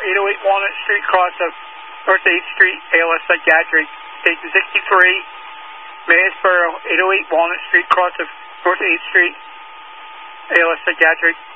808 Walnut Street, cross of North 8th Street, ALS Psychiatric. Station 63, Mansboro, 808 Walnut Street, cross of North 8th Street, ALS Psychiatric.